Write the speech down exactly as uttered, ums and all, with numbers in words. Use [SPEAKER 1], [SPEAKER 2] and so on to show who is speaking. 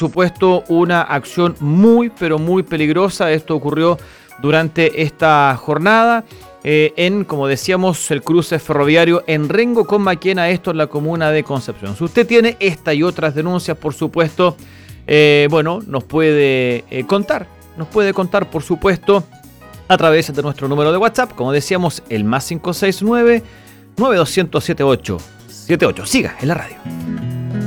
[SPEAKER 1] supuesto, una acción muy, pero muy peligrosa. Esto ocurrió durante esta jornada eh, en, como decíamos, el cruce ferroviario en Rengo con Maquena, esto en la comuna de Concepción. Si usted tiene esta y otras denuncias, por supuesto, eh, bueno, nos puede eh, contar, nos puede contar, por supuesto, a través de nuestro número de WhatsApp, como decíamos, el más cinco seis nueve, nueve dos cero siete ocho siete ocho. Siga en la radio.